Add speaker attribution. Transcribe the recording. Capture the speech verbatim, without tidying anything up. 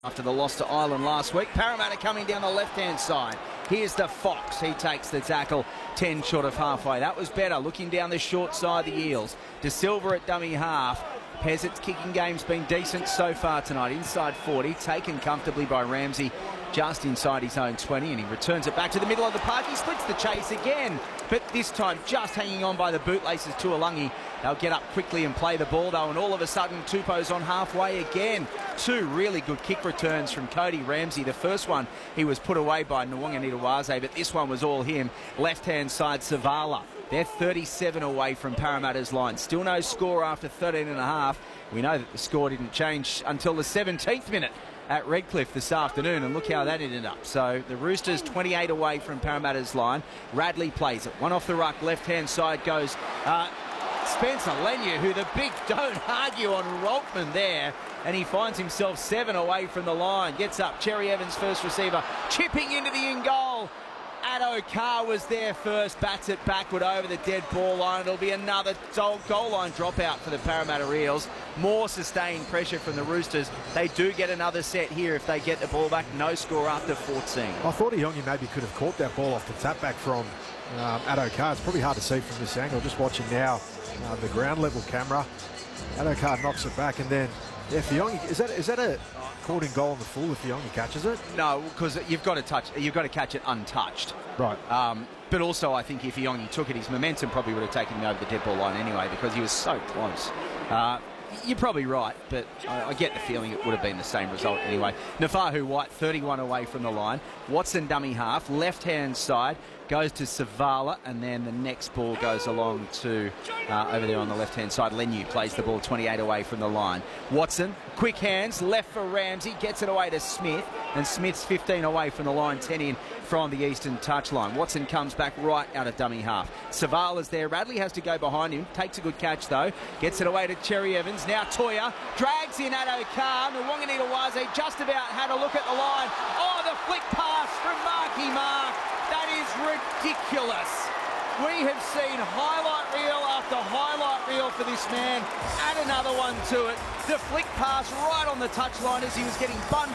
Speaker 1: After the loss to Ireland last week, Parramatta coming down the left-hand side. Here's the Fox. He takes the tackle ten short of halfway. That was better. Looking down the short side, the Eels. De Silva at dummy half. Peasant's kicking game's been decent so far tonight. Inside forty, taken comfortably by Ramsey just inside his own twenty, and he returns it back to the middle of the park. He splits the chase again, but this time just hanging on by the bootlaces to Alungi. They'll get up quickly and play the ball though, and all of a sudden Tupou's on halfway again. Two really good kick returns from Cody Ramsey. The first one he was put away by Nwanga-Nitawaze, but this one was all him. Left-hand side Savala. They're thirty-seven away from Parramatta's line. Still no score after thirteen and a half. We know that the score didn't change until the seventeenth minute at Redcliffe this afternoon, and look how that ended up. So the Roosters twenty-eight away from Parramatta's line. Radley plays it. One off the ruck, left-hand side goes uh, Spencer Leniu, who the big don't argue on Roltman there, and he finds himself seven away from the line. Gets up, Cherry Evans, first receiver, chipping into the in-goal. Addo-Carr was there first, bats it backward over the dead ball line. It'll be another goal line dropout for the Parramatta Eels. More sustained pressure from the Roosters. They do get another set here if they get the ball back. No score after fourteen.
Speaker 2: I thought Iongi maybe could have caught that ball off the tap back from um, Addo-Carr. It's probably hard to see from this angle. Just watching now, uh, the ground level camera. Addo-Carr knocks it back, and then if Iongi, is that is that a caught in goal on the full if Iongi catches it?
Speaker 1: No, because you've got to touch, you've got to catch it untouched.
Speaker 2: Right.
Speaker 1: Um, but also, I think if Iongi took it, his momentum probably would have taken him over the dead ball line anyway, because he was so close. Uh, You're probably right, but I, I get the feeling it would have been the same result anyway. Nafahu White, thirty-one away from the line. Watson dummy half, left-hand side, goes to Savala, and then the next ball goes along to, uh, over there on the left-hand side, Leniu plays the ball twenty-eight away from the line. Watson, quick hands, left for Ramsey, gets it away to Smith, and Smith's fifteen away from the line, ten in from the eastern touchline. Watson comes back right out of dummy half. Savala's there. Radley has to go behind him. Takes a good catch, though. Gets it away to Cherry Evans. Now Toya drags in Addo-Carr. Nwanga-Nitawaze just about had a look at the line. Oh, the flick pass from Marky Mark. That is ridiculous. We have seen highlight reel after highlight reel for this man. Add another one to it. The flick pass right on the touchline as he was getting bundled.